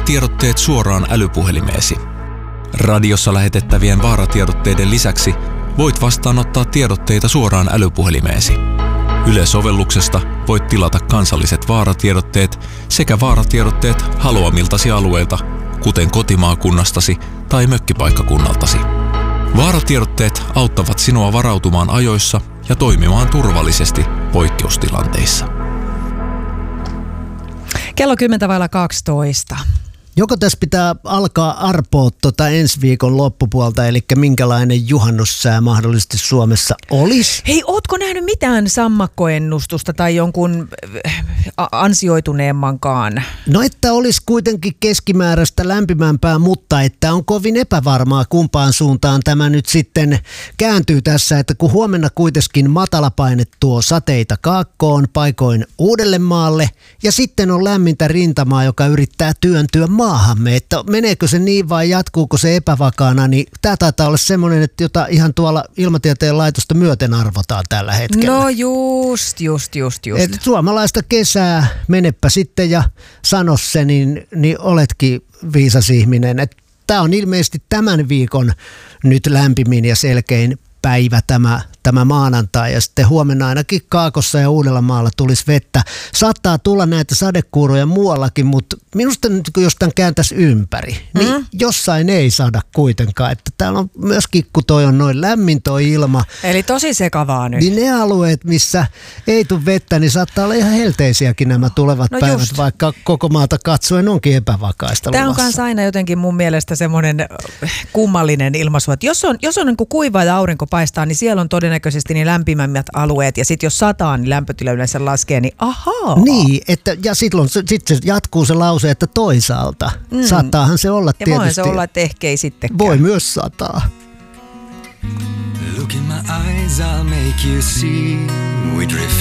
vaaratiedotteet suoraan älypuhelimeesi. Radiossa lähetettävien vaaratiedotteiden lisäksi voit vastaanottaa tiedotteita suoraan älypuhelimeesi. Yle-sovelluksesta voit tilata kansalliset vaaratiedotteet sekä vaaratiedotteet haluamiltasi alueilta, kuten kotimaakunnastasi tai mökkipaikkakunnaltasi. Vaaratiedotteet auttavat sinua varautumaan ajoissa ja toimimaan turvallisesti poikkeustilanteissa. Kello 10:12. Joko tässä pitää alkaa arpoa ensi viikon loppupuolta, eli minkälainen juhannussää mahdollisesti Suomessa olisi? Hei, ootko nähnyt mitään sammakkoennustusta tai jonkun ansioituneemmankaan? No, että olisi kuitenkin keskimääräistä lämpimämpää, mutta että on kovin epävarmaa, kumpaan suuntaan tämä nyt sitten kääntyy tässä, että kun huomenna kuitenkin matalapaine tuo sateita kaakkoon, paikoin Uudellemaalle, ja sitten on lämmintä rintamaa, joka yrittää työntyä maahamme, että meneekö se niin vai jatkuuko se epävakaana, niin tämä taitaa olla semmoinen, että jota ihan tuolla Ilmatieteen laitosta myöten arvotaan tällä hetkellä. No just. Et suomalaista kesää, menepä sitten ja sano se, niin oletkin viisas ihminen. Tämä on ilmeisesti tämän viikon nyt lämpimin ja selkein päivä tämä maanantai, ja sitten huomenna ainakin Kaakossa ja Uudellamaalla tulisi vettä. Saattaa tulla näitä sadekuuroja muuallakin, mutta minusta nyt jos tämän kääntäisi ympäri, niin jossain ei saada kuitenkaan. Että täällä on myöskin, kun toi on noin lämmin toi ilma. Eli tosi sekavaa nyt. Niin ne alueet, missä ei tule vettä, niin saattaa olla ihan helteisiäkin nämä tulevat päivät, vaikka koko maata katsoen onkin epävakaista Tämä on luvassa. myös aina jotenkin mun mielestä semmoinen kummallinen ilmaisu, että jos on niin kuin kuiva ja aurinko paistaa, niin siellä on todennäköisesti niin lämpimämmät alueet, ja sitten jos sataa, niin lämpötila yleensä laskee, niin ahaa. Niin, ja sitten se jatkuu se lause, että toisaalta. Saattaahan se olla ja tietysti. voihan se olla, että ehkä ei sittenkään. Voi myös sataa. Look in my eyes, I'll make you see we drift